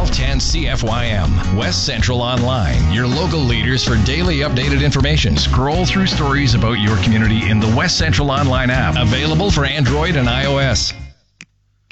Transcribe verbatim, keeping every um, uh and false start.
twelve ten C F Y M. West Central Online, your local leaders for daily updated information. Scroll through stories about your community in the West Central Online app, available for Android and iOS.